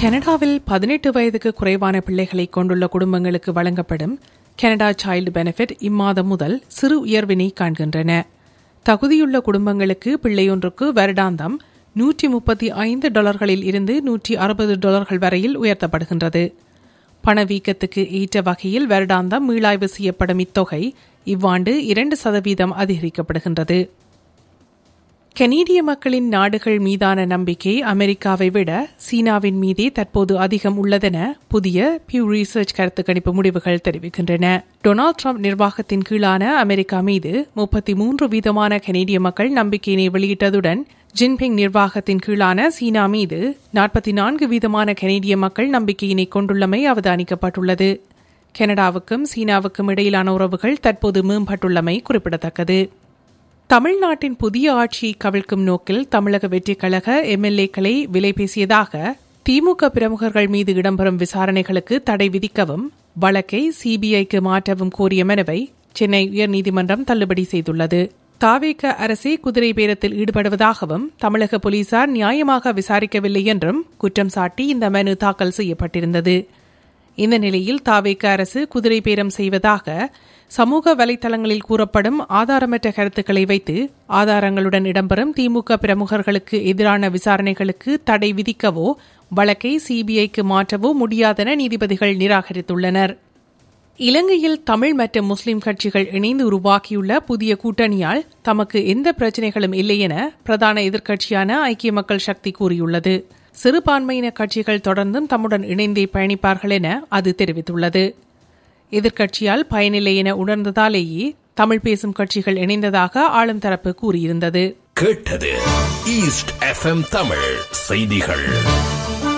கனடாவில் 18 வயதுக்கு குறைவான பிள்ளைகளை கொண்டுள்ள குடும்பங்களுக்கு வழங்கப்படும் கனடா சைல்டு பெனிஃபிட் இம்மாதம் முதல் சிறு உயர்வினை காண்கின்றன. தகுதியுள்ள குடும்பங்களுக்கு பிள்ளையொன்றுக்கு வருடாந்தம் $135 இருந்து $160 வரையில் உயர்த்தப்படுகின்றது. பணவீக்கத்துக்கு ஏற்ற வகையில் வருடாந்தம் மீளாய்வு செய்யப்படும் இத்தொகை இவ்வாண்டு 2% அதிகரிக்கப்படுகின்றது. கனேடிய மக்களின் நாடுகள் மீதான நம்பிக்கை அமெரிக்காவை விட சீனாவின் மீதே தற்போது அதிகம் உள்ளதென புதிய பியூ ரிசர்ச் கருத்து கணிப்பு முடிவுகள் தெரிவிக்கின்றன. டொனால்ட் ட்ரம்ப் நிர்வாகத்தின் கீழான அமெரிக்கா மீது 33% கனேடிய மக்கள் நம்பிக்கையினை வெளியிட்டதுடன் ஜின்பிங் நிர்வாகத்தின் கீழான சீனா மீது 44% கனேடிய மக்கள் நம்பிக்கையினை கொண்டுள்ளமை அவதானிக்கப்பட்டுள்ளது. கனடாவுக்கும் சீனாவுக்கும் இடையிலான உறவுகள் தற்போது மேம்பட்டுள்ளமை குறிப்பிடத்தக்கது. தமிழ்நாட்டின் புதிய ஆட்சியை கவிழ்க்கும் நோக்கில் தமிழக வெற்றிக் கழக எம்எல்ஏக்களை விலை பேசியதாக திமுக பிரமுகர்கள் மீது இடம்பெறும் விசாரணைகளுக்கு தடை விதிக்கவும் வழக்கை சிபிஐக்கு மாற்றவும் கோரிய மனுவை சென்னை உயர்நீதிமன்றம் தள்ளுபடி செய்துள்ளது. தாவேக அரசே குதிரை பேரத்தில் ஈடுபடுவதாகவும் தமிழக போலீசார் நியாயமாக விசாரிக்கவில்லை என்றும் குற்றம் சாட்டி இந்த மனு தாக்கல் செய்யப்பட்டிருந்தது. இந்த நிலையில் தாவேக அரசு குதிரை பேரம் செய்வதாக சமூக வலைதளங்களில் கூறப்படும் ஆதாரமற்ற கருத்துக்களை வைத்து ஆதாரங்களுடன் இடம்பெறும் திமுக பிரமுகர்களுக்கு எதிரான விசாரணைகளுக்கு தடை விதிக்கவோ வழக்கை சிபிஐக்கு மாற்றவோ முடியாதென நீதிபதிகள் நிராகரித்துள்ளனர். இலங்கையில் தமிழ் மற்றும் முஸ்லிம் கட்சிகள் இணைந்து உருவாக்கியுள்ள புதிய கூட்டணியால் தமக்கு எந்த பிரச்சினைகளும் இல்லை என பிரதான எதிர்க்கட்சியான ஐக்கிய மக்கள் சக்தி கூறியுள்ளது. சிறுபான்மையின கட்சிகள் தொடர்ந்தும் தம்முடன் இணைந்தே பயணிப்பார்கள் என அது தெரிவித்துள்ளது. எதிர்க்கட்சியால் பயனில்லை என உணர்ந்ததாலேயே தமிழ் பேசும் கட்சிகள் இணைந்ததாக ஆளும் தரப்பு கூறியிருந்தது. கேட்டது ஈஸ்ட் எஃப்எம் தமிழ் செய்திகள்.